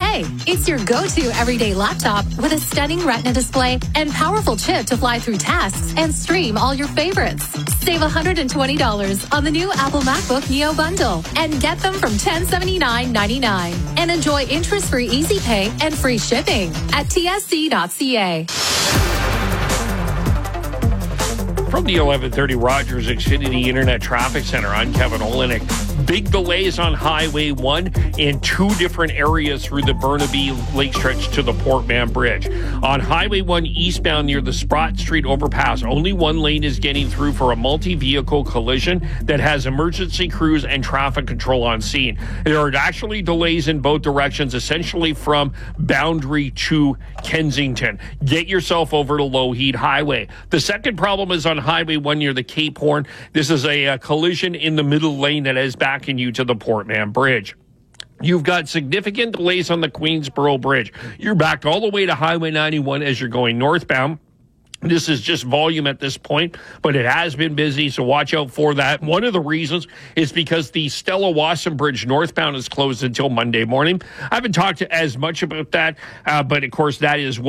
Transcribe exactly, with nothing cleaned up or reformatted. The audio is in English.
Hey, it's your go-to everyday laptop with a stunning Retina display and powerful chip to fly through tasks and stream all your favorites. Save one hundred twenty dollars on the new Apple MacBook Neo bundle and get them from ten seventy-nine ninety-nine. And enjoy interest-free easy pay and free shipping at T S C dot C A. From the eleven thirty Rogers Xfinity Internet Traffic Center, I'm Kevin Olenek. Big delays on Highway one in two different areas through the Burnaby Lake Stretch to the Port Mann Bridge. On Highway one eastbound near the Sprott Street overpass, only one lane is getting through for a multi-vehicle collision that has emergency crews and traffic control on scene. There are actually delays in both directions, essentially from Boundary to Kensington. Get yourself over to Lougheed Highway. The second problem is on Highway one near the Cape Horn. This is a, a collision in the middle lane that is backing you to the Port Mann Bridge. You've got significant delays on the Queensboro Bridge. You're backed all the way to Highway ninety-one as you're going northbound. This is just volume at this point, but it has been busy, so watch out for that. One of the reasons is because the Stella Wasson Bridge northbound is closed until Monday morning. I haven't talked as much about that, uh, but of course that is